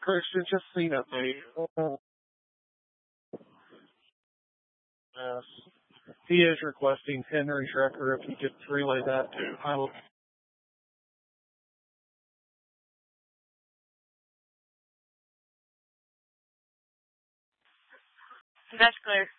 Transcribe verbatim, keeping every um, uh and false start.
Christian, just seen it, mate. Yes. He is requesting Henry's record if you could relay that to him. That's clear.